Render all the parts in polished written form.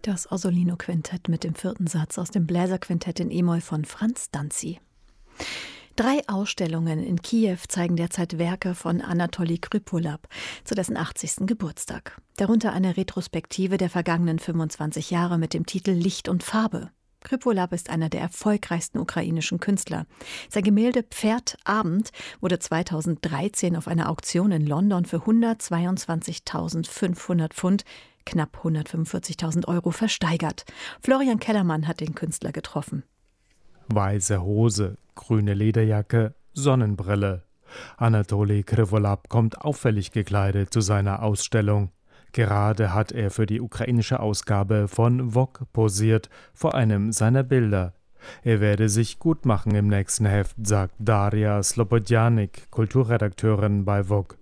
Das Orsolino-Quintett mit dem 4. Satz aus dem Bläserquintett in E-Moll von Franz Danzi. 3 Ausstellungen in Kiew zeigen derzeit Werke von Anatoli Krypolab zu dessen 80. Geburtstag. Darunter eine Retrospektive der vergangenen 25 Jahre mit dem Titel Licht und Farbe. Krypolab ist einer der erfolgreichsten ukrainischen Künstler. Sein Gemälde Pferd Abend wurde 2013 auf einer Auktion in London für 122.500 Pfund, knapp 145.000 Euro, versteigert. Florian Kellermann hat den Künstler getroffen. Weiße Hose, grüne Lederjacke, Sonnenbrille. Anatoli Krypolab kommt auffällig gekleidet zu seiner Ausstellung. Gerade hat er für die ukrainische Ausgabe von Vogue posiert, vor einem seiner Bilder. Er werde sich gut machen im nächsten Heft, sagt Daria Slobodjanik, Kulturredakteurin bei Vogue.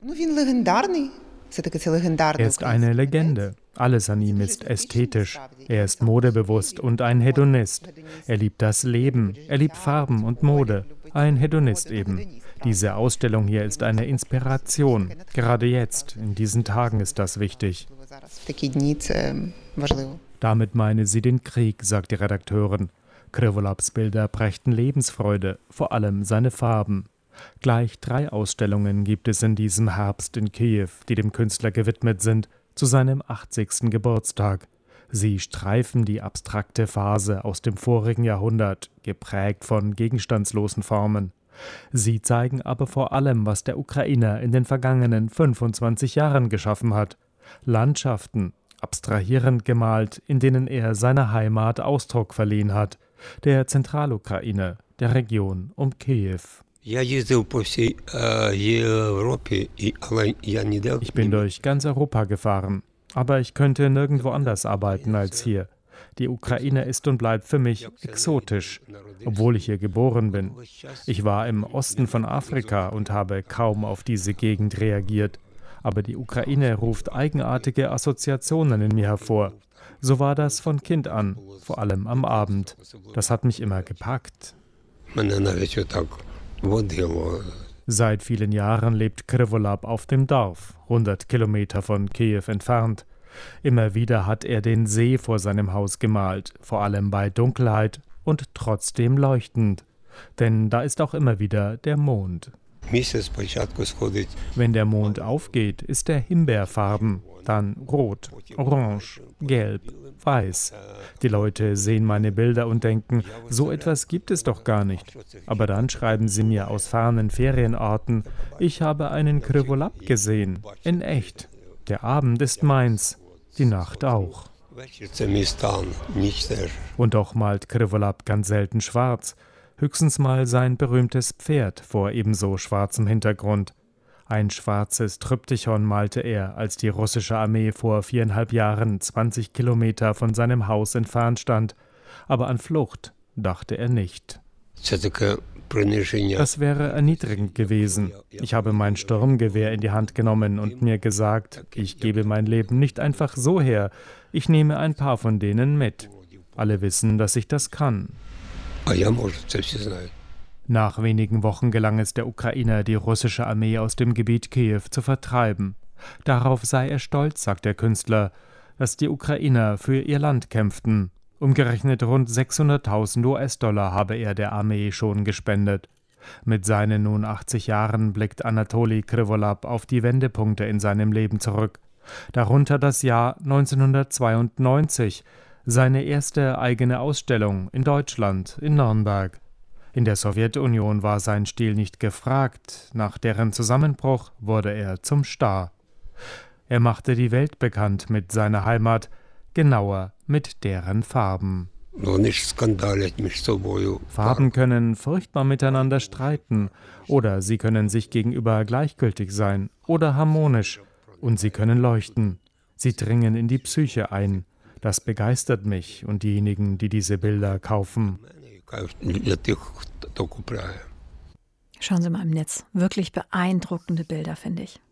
Er ist eine Legende. Alles an ihm ist ästhetisch. Er ist modebewusst und ein Hedonist. Er liebt das Leben. Er liebt Farben und Mode. Ein Hedonist eben. Diese Ausstellung hier ist eine Inspiration. Gerade jetzt, in diesen Tagen, ist das wichtig. Damit meine sie den Krieg, sagt die Redakteurin. Krypolabs Bilder prächten Lebensfreude, vor allem seine Farben. Gleich 3 Ausstellungen gibt es in diesem Herbst in Kiew, die dem Künstler gewidmet sind, zu seinem 80. Geburtstag. Sie streifen die abstrakte Phase aus dem vorigen Jahrhundert, geprägt von gegenstandslosen Formen. Sie zeigen aber vor allem, was der Ukrainer in den vergangenen 25 Jahren geschaffen hat. Landschaften, abstrahierend gemalt, in denen er seiner Heimat Ausdruck verliehen hat, der Zentralukraine, der Region um Kiew. Ich bin durch ganz Europa gefahren, aber ich könnte nirgendwo anders arbeiten als hier. Die Ukraine ist und bleibt für mich exotisch, obwohl ich hier geboren bin. Ich war im Osten von Afrika und habe kaum auf diese Gegend reagiert. Aber die Ukraine ruft eigenartige Assoziationen in mir hervor. So war das von Kind an, vor allem am Abend. Das hat mich immer gepackt. Seit vielen Jahren lebt Krypolab auf dem Dorf, 100 Kilometer von Kiew entfernt. Immer wieder hat er den See vor seinem Haus gemalt, vor allem bei Dunkelheit und trotzdem leuchtend. Denn da ist auch immer wieder der Mond. Wenn der Mond aufgeht, ist er himbeerfarben, dann rot, orange, gelb, weiß. Die Leute sehen meine Bilder und denken, so etwas gibt es doch gar nicht. Aber dann schreiben sie mir aus fernen Ferienorten, ich habe einen Krypolab gesehen, in echt. Der Abend ist meins, die Nacht auch. Und doch malt Krypolab ganz selten schwarz. Höchstens mal sein berühmtes Pferd vor ebenso schwarzem Hintergrund. Ein schwarzes Tryptychon malte er, als die russische Armee vor 4,5 Jahren 20 Kilometer von seinem Haus entfernt stand. Aber an Flucht dachte er nicht. Das wäre erniedrigend gewesen. Ich habe mein Sturmgewehr in die Hand genommen und mir gesagt, ich gebe mein Leben nicht einfach so her. Ich nehme ein paar von denen mit. Alle wissen, dass ich das kann. Nach wenigen Wochen gelang es der Ukraine, die russische Armee aus dem Gebiet Kiew zu vertreiben. Darauf sei er stolz, sagt der Künstler, dass die Ukrainer für ihr Land kämpften. Umgerechnet rund 600.000 US-Dollar habe er der Armee schon gespendet. Mit seinen nun 80 Jahren blickt Anatoli Krypolab auf die Wendepunkte in seinem Leben zurück. Darunter das Jahr 1992, seine erste eigene Ausstellung in Deutschland, in Nürnberg. In der Sowjetunion war sein Stil nicht gefragt, nach deren Zusammenbruch wurde er zum Star. Er machte die Welt bekannt mit seiner Heimat, genauer mit deren Farben. Farben können furchtbar miteinander streiten, oder sie können sich gegenüber gleichgültig sein oder harmonisch, und sie können leuchten. Sie dringen in die Psyche ein. Das begeistert mich und diejenigen, die diese Bilder kaufen. Schauen Sie mal im Netz. Wirklich beeindruckende Bilder, finde ich.